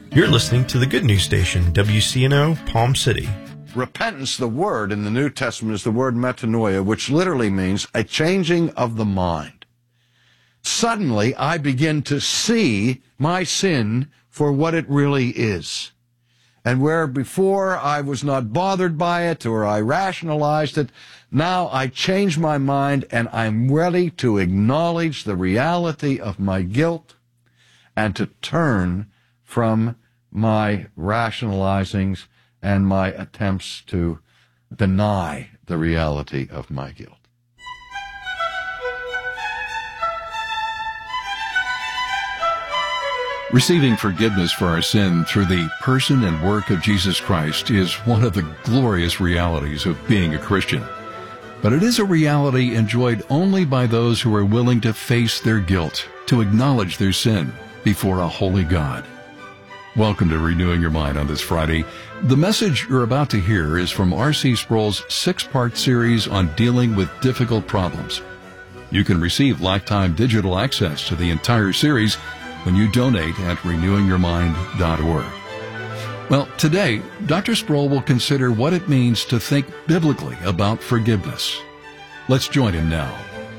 You're listening to the Good News Station, WCNO, Palm City. Repentance, the word in the New Testament, is the word metanoia, which literally means a changing of the mind. Suddenly, I begin to see my sin for what it really is. And where before I was not bothered by it or I rationalized it, now I change my mind and I'm ready to acknowledge the reality of my guilt and to turn from my rationalizings and my attempts to deny the reality of my guilt. Receiving forgiveness for our sin through the person and work of Jesus Christ is one of the glorious realities of being a Christian. But it is a reality enjoyed only by those who are willing to face their guilt, to acknowledge their sin before a holy God. Welcome to Renewing Your Mind on this Friday. The message you're about to hear is from R.C. Sproul's 6-part series on dealing with difficult problems. You can receive lifetime digital access to the entire series when you donate at renewingyourmind.org. Well, today, Dr. Sproul will consider what it means to think biblically about forgiveness. Let's join him now.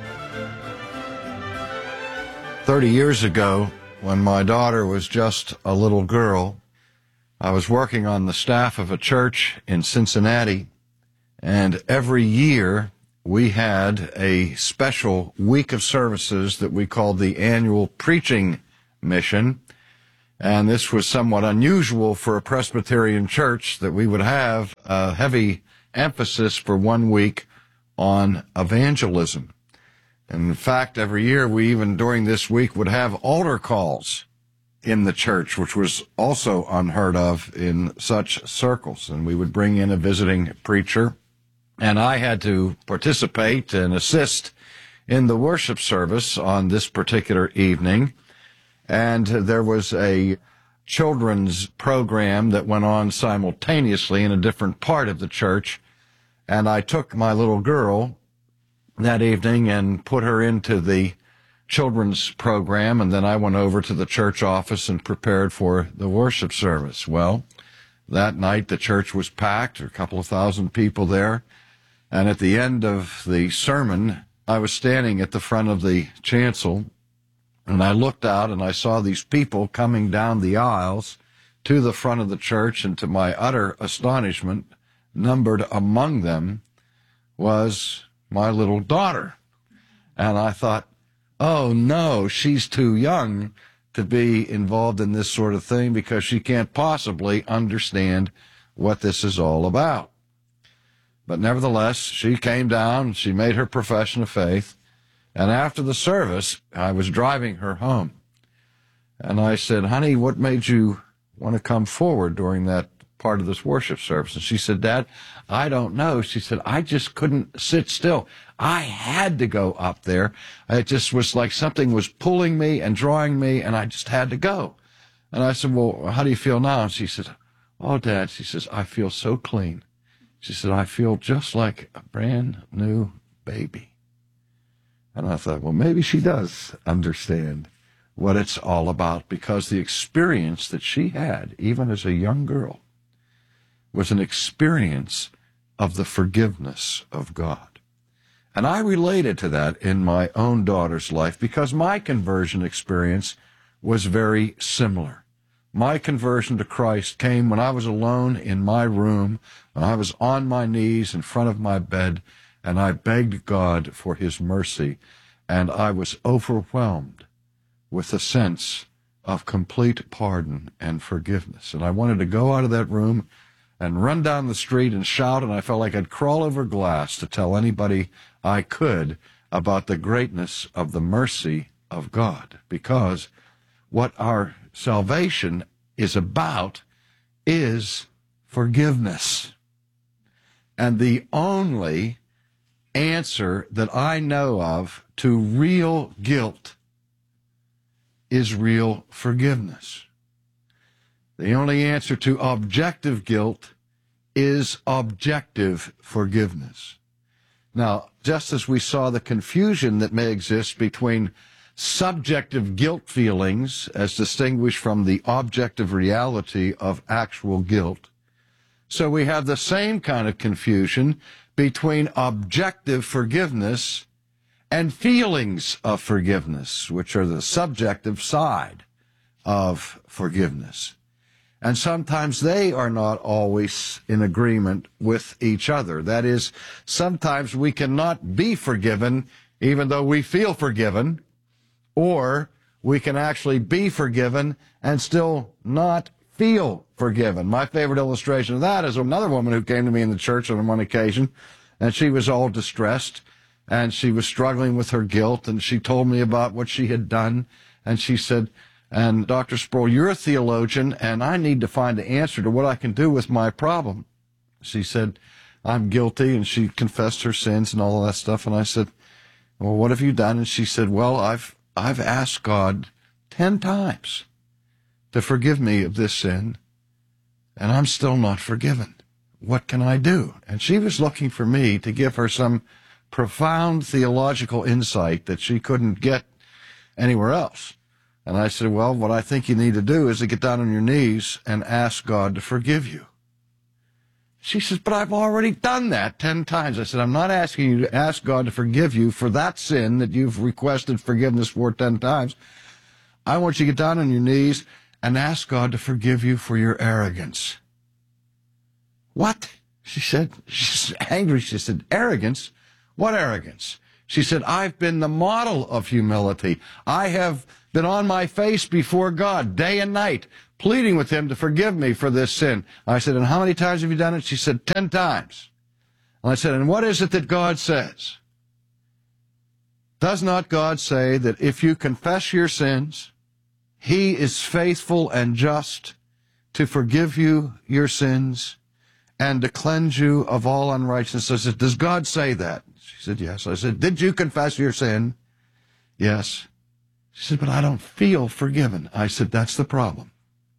30 years ago, when my daughter was just a little girl, I was working on the staff of a church in Cincinnati, and every year we had a special week of services that we called the annual preaching mission, and this was somewhat unusual for a Presbyterian church that we would have a heavy emphasis for 1 week on evangelism. And in fact, every year we even during this week would have altar calls in the church, which was also unheard of in such circles. And we would bring in a visiting preacher, and I had to participate and assist in the worship service on this particular evening. And there was a children's program that went on simultaneously in a different part of the church. And I took my little girl that evening and put her into the children's program, and then I went over to the church office and prepared for the worship service. Well, that night the church was packed, a couple of thousand people there, and at the end of the sermon, I was standing at the front of the chancel, and I looked out and I saw these people coming down the aisles to the front of the church, and to my utter astonishment, numbered among them was my little daughter. And I thought, oh no, she's too young to be involved in this sort of thing because she can't possibly understand what this is all about. But nevertheless, she came down, she made her profession of faith, and after the service, I was driving her home. And I said, honey, what made you want to come forward during that part of this worship service? And she said, Dad, I don't know. She said, I just couldn't sit still. I had to go up there. It just was like something was pulling me and drawing me, and I just had to go. And I said, well, how do you feel now? And she said, oh, Dad, she says, I feel so clean. She said, I feel just like a brand new baby. And I thought, well, maybe she does understand what it's all about, because the experience that she had, even as a young girl, was an experience of the forgiveness of God. And I related to that in my own daughter's life because my conversion experience was very similar. My conversion to Christ came when I was alone in my room, and I was on my knees in front of my bed, and I begged God for his mercy, and I was overwhelmed with a sense of complete pardon and forgiveness. And I wanted to go out of that room and run down the street and shout, and I felt like I'd crawl over glass to tell anybody I could about the greatness of the mercy of God, because what our salvation is about is forgiveness. And the only answer that I know of to real guilt is real forgiveness. The only answer to objective guilt is objective forgiveness. Now, just as we saw the confusion that may exist between subjective guilt feelings as distinguished from the objective reality of actual guilt. So we have the same kind of confusion between objective forgiveness and feelings of forgiveness, which are the subjective side of forgiveness. And sometimes they are not always in agreement with each other. That is, sometimes we cannot be forgiven even though we feel forgiven, or we can actually be forgiven and still not feel forgiven. My favorite illustration of that is another woman who came to me in the church on one occasion, and she was all distressed, and she was struggling with her guilt, and she told me about what she had done, and she said, and Dr. Sproul, you're a theologian, and I need to find the answer to what I can do with my problem. She said, I'm guilty, and she confessed her sins and all of that stuff, and I said, well, what have you done? And she said, well, I've asked God 10 times to forgive me of this sin, and I'm still not forgiven. What can I do? And she was looking for me to give her some profound theological insight that she couldn't get anywhere else. And I said, well, what I think you need to do is to get down on your knees and ask God to forgive you. She says, but I've already done that 10 times. I said, I'm not asking you to ask God to forgive you for that sin that you've requested forgiveness for 10 times. I want you to get down on your knees and ask God to forgive you for your arrogance. What? She said, she's angry. She said, arrogance? What arrogance? She said, I've been the model of humility. I have been on my face before God day and night, pleading with him to forgive me for this sin. I said, and how many times have you done it? She said, 10 times. And I said, and what is it that God says? Does not God say that if you confess your sins, he is faithful and just to forgive you your sins and to cleanse you of all unrighteousness? I said, does God say that? She said, yes. I said, did you confess your sin? Yes. She said, but I don't feel forgiven. I said, that's the problem.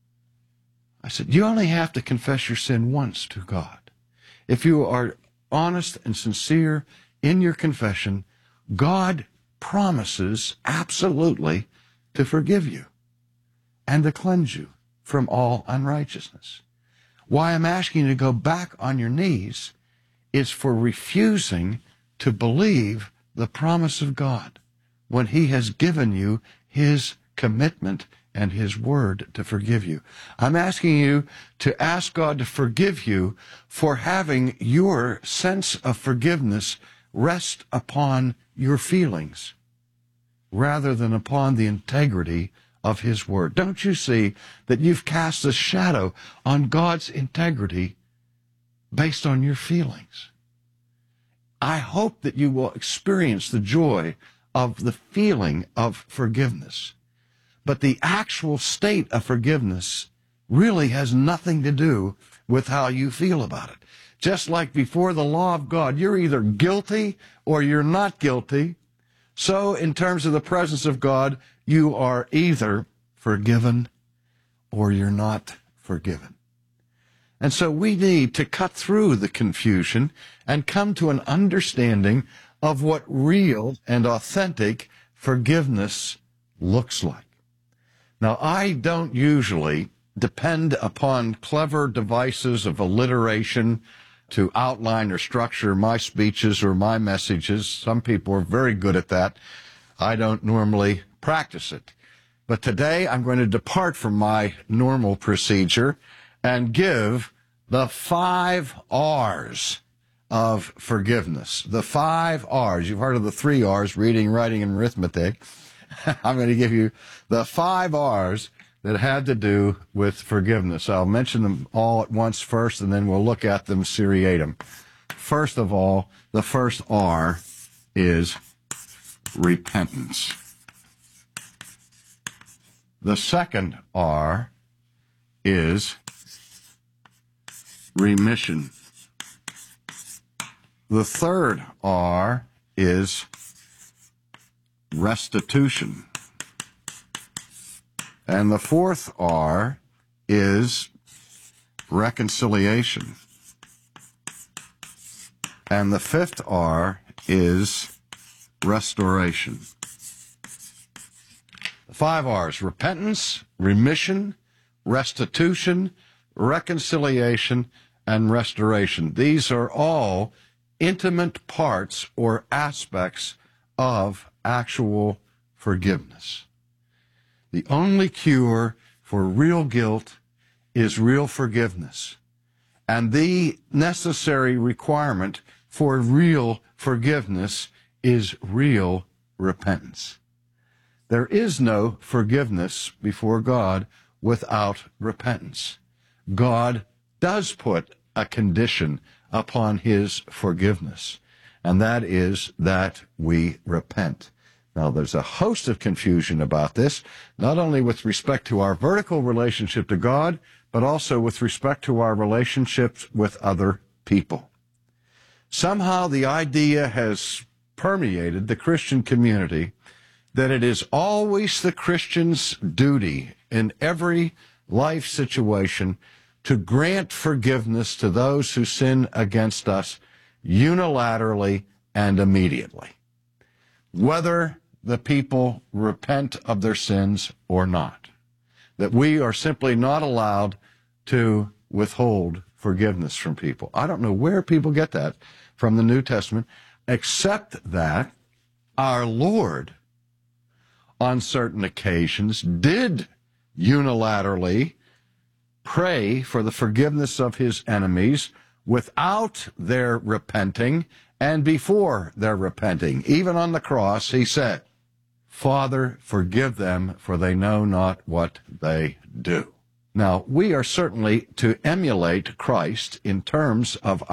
I said, you only have to confess your sin once to God. If you are honest and sincere in your confession, God promises absolutely to forgive you and to cleanse you from all unrighteousness. Why I'm asking you to go back on your knees is for refusing to believe the promise of God when he has given you his commitment and his word to forgive you. I'm asking you to ask God to forgive you for having your sense of forgiveness rest upon your feelings rather than upon the integrity of his word. Don't you see that you've cast a shadow on God's integrity based on your feelings? I hope that you will experience the joy of the feeling of forgiveness. But the actual state of forgiveness really has nothing to do with how you feel about it. Just like before the law of God, you're either guilty or you're not guilty. So in terms of the presence of God, you are either forgiven or you're not forgiven. And so we need to cut through the confusion and come to an understanding of what real and authentic forgiveness looks like. Now, I don't usually depend upon clever devices of alliteration to outline or structure my speeches or my messages. Some people are very good at that. I don't normally practice it. But today I'm going to depart from my normal procedure and give the 5 R's of forgiveness. The 5 R's. You've heard of the 3 R's, reading, writing, and arithmetic. I'm going to give you the 5 R's that had to do with forgiveness. I'll mention them all at once first, and then we'll look at them seriatim. First of all, the first R is repentance. The second R is remission. The third R is restitution. And the fourth R is reconciliation. And the fifth R is restoration. 5 R's: repentance, remission, restitution, reconciliation, and restoration. These are all intimate parts or aspects of actual forgiveness. The only cure for real guilt is real forgiveness. And the necessary requirement for real forgiveness is real repentance. There is no forgiveness before God without repentance. God does put a condition upon his forgiveness, and that is that we repent. Now, there's a host of confusion about this, not only with respect to our vertical relationship to God, but also with respect to our relationships with other people. Somehow the idea has permeated the Christian community that it is always the Christian's duty in every life situation to grant forgiveness to those who sin against us unilaterally and immediately, whether the people repent of their sins or not. That we are simply not allowed to withhold forgiveness from people. I don't know where people get that from the New Testament, except that our Lord, on certain occasions, did unilaterally pray for the forgiveness of his enemies without their repenting and before their repenting. Even on the cross, he said, "Father, forgive them, for they know not what they do." Now, we are certainly to emulate Christ in terms of